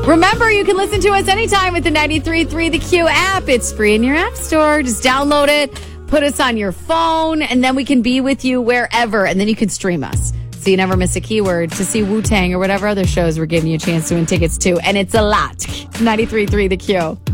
Remember, you can listen to us anytime with the 93.3 The Q app. It's free in your app store. Just download it, put us on your phone, and then we can be with you wherever. And then you can stream us. So you never miss a keyword to see Wu-Tang or whatever other shows we're giving you a chance to win tickets to. And it's a lot. 93.3 The Q.